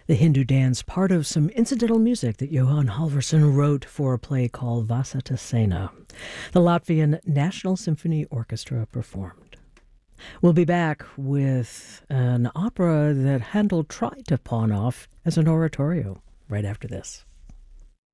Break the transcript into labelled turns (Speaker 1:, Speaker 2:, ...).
Speaker 1: The Hindu dance, part of some incidental music that Johan Halvorsen wrote for a play called Vasatasena. The Latvian National Symphony Orchestra performed. We'll be back with an opera that Handel tried to pawn off as an oratorio right after this.